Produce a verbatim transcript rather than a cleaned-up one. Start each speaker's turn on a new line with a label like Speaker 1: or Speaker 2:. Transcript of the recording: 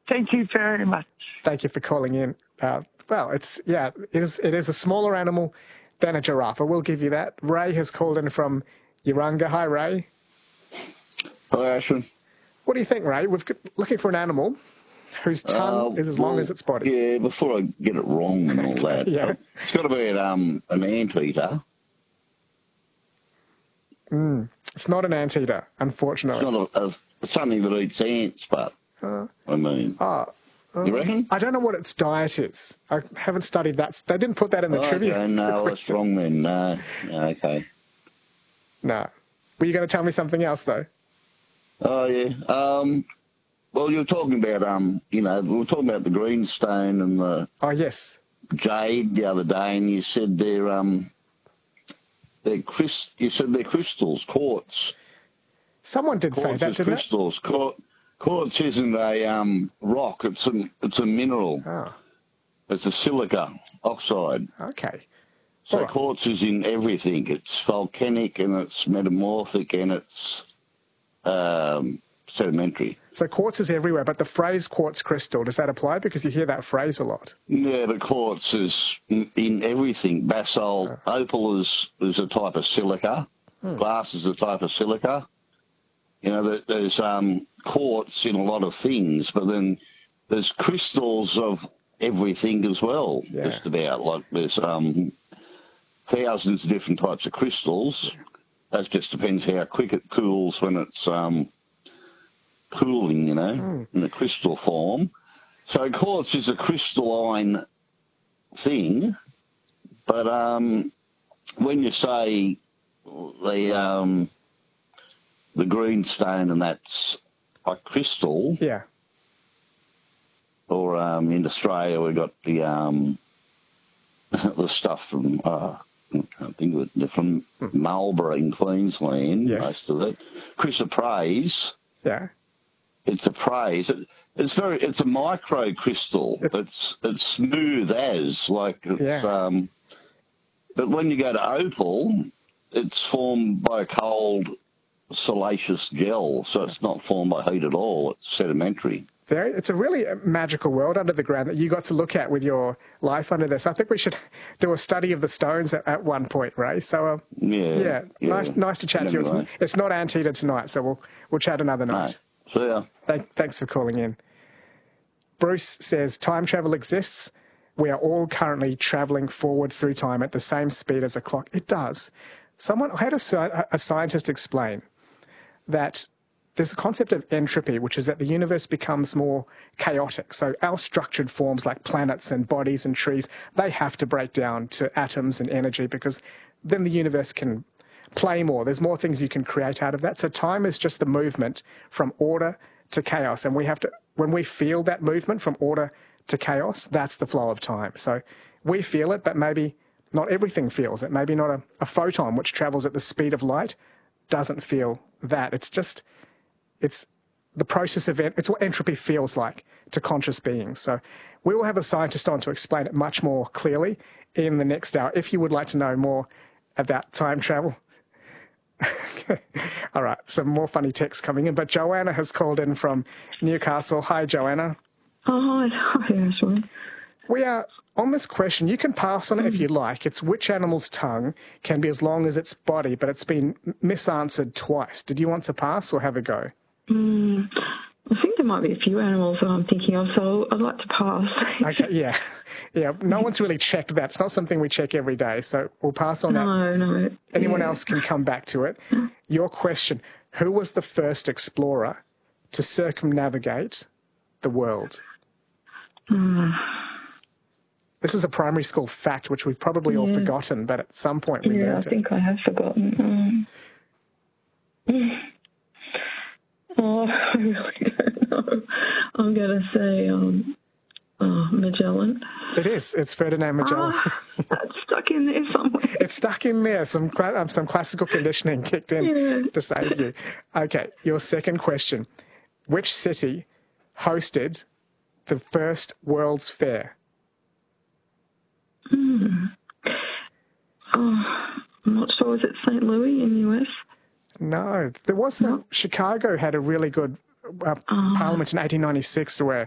Speaker 1: Thank you very much.
Speaker 2: Thank you for calling in. Uh, well, it's yeah, it is. It is a smaller animal than a giraffe. I will give you that. Ray has called in from Urunga. Hi, Ray.
Speaker 3: Hi, Ashwin.
Speaker 2: What do you think, Ray? We're looking for an animal whose tongue
Speaker 3: uh,
Speaker 2: is as
Speaker 3: well,
Speaker 2: long as its body.
Speaker 3: Yeah, before I get it wrong and all that,
Speaker 2: yeah.
Speaker 3: uh, it's got to be an, um, an anteater.
Speaker 2: Mm. It's not an anteater, unfortunately.
Speaker 3: It's not a, a, something that eats ants, but, uh, I mean,
Speaker 2: uh, uh,
Speaker 3: you reckon?
Speaker 2: I don't know what its diet is. I haven't studied that. They didn't put that in the
Speaker 3: oh,
Speaker 2: trivia.
Speaker 3: Okay, no, that's wrong then. No, no, okay.
Speaker 2: No. Were you going to tell me something else, though?
Speaker 3: Oh, yeah. Um, well, you were talking about, um, you know, we were talking about the greenstone and the
Speaker 2: oh yes
Speaker 3: jade the other day, and you said they're, um, they're crys- you said they're crystals, quartz.
Speaker 2: Someone did
Speaker 3: quartz
Speaker 2: say that,
Speaker 3: is
Speaker 2: didn't
Speaker 3: crystals. Quartz, quartz isn't a um, rock, it's a, it's a mineral.
Speaker 2: it? Oh.
Speaker 3: It's a silica oxide.
Speaker 2: Okay.
Speaker 3: So
Speaker 2: right.
Speaker 3: quartz is in everything. It's volcanic and it's metamorphic and it's um, sedimentary.
Speaker 2: So quartz is everywhere, but the phrase quartz crystal, does that apply? Because you hear that phrase a lot.
Speaker 3: Yeah, but quartz is in, in everything. Basalt, oh. opal is, is a type of silica. Hmm. Glass is a type of silica. You know, there's um, quartz in a lot of things, but then there's crystals of everything as well, yeah. just about. Like there's um, thousands of different types of crystals. That just depends how quick it cools when it's um, cooling, you know, mm. in the crystal form. So quartz is a crystalline thing, but um, when you say the um, the greenstone and that's a crystal,
Speaker 2: yeah.
Speaker 3: Or um, in Australia we've got the um, the stuff from uh, I can't think of it, from mm. Marlborough in Queensland,
Speaker 2: yes.
Speaker 3: most of it. Chrysoprase.
Speaker 2: Yeah.
Speaker 3: It's a praise. It, it's very. It's a micro crystal. It's it's, it's smooth as like. It's,
Speaker 2: yeah.
Speaker 3: Um, but when you go to opal, it's formed by a cold, siliceous gel, so it's not formed by heat at all. It's sedimentary.
Speaker 2: Very, it's a really magical world under the ground that you got to look at with your life under this. I think we should do a study of the stones at, at one point, Ray. So, uh,
Speaker 3: yeah,
Speaker 2: yeah,
Speaker 3: yeah,
Speaker 2: nice, nice to chat anyway. to you. It's, it's not Anteater tonight, so we'll we'll chat another night.
Speaker 3: No. See ya.
Speaker 2: Thank, thanks for calling in. Bruce says time travel exists. We are all currently traveling forward through time at the same speed as a clock. It does. Someone I had a, a scientist explain that there's a concept of entropy, which is that the universe becomes more chaotic. So our structured forms like planets and bodies and trees, they have to break down to atoms and energy because then the universe can play more. There's more things you can create out of that. So time is just the movement from order to chaos. And we have to, when we feel that movement from order to chaos, that's the flow of time. So we feel it, but maybe not everything feels it. Maybe not a, a photon, which travels at the speed of light, doesn't feel that. It's just... It's the process of, it's what entropy feels like to conscious beings. So we will have a scientist on to explain it much more clearly in the next hour, if you would like to know more about time travel. All right, some more funny texts coming in, but Joanna has called in from Newcastle. Hi, Joanna.
Speaker 4: Oh, hi, hi, Ashley.
Speaker 2: We are on this question. You can pass on it if you like. It's which animal's tongue can be as long as its body, but it's been misanswered twice. Did you want to pass or have a go?
Speaker 4: Mm, I think there might be a few animals that I'm thinking of, so I'd like to pass.
Speaker 2: Okay, yeah. Yeah, no one's really checked that. It's not something we check every day, so we'll pass on
Speaker 4: no,
Speaker 2: that.
Speaker 4: No, no.
Speaker 2: Anyone
Speaker 4: yeah.
Speaker 2: else can come back to it. Your question, who was the first explorer to circumnavigate the world?
Speaker 4: Mm.
Speaker 2: This is a primary school fact, which we've probably
Speaker 4: yeah.
Speaker 2: all forgotten, but at some point we
Speaker 4: yeah,
Speaker 2: learned
Speaker 4: I think
Speaker 2: it.
Speaker 4: I have forgotten. Um, oh, I really don't know. I'm going to say um, oh, Magellan.
Speaker 2: It is. It's Ferdinand Magellan.
Speaker 4: Ah, that's stuck in there somewhere.
Speaker 2: It's stuck in there. Some um, some classical conditioning kicked in
Speaker 4: yeah.
Speaker 2: to save you. Okay, your second question. Which city hosted the first World's Fair?
Speaker 4: Hmm. Oh, I'm not sure. Is it Saint Louis in the U S?
Speaker 2: No. There was no. Chicago had a really good uh,
Speaker 4: oh.
Speaker 2: parliament in eighteen ninety-six where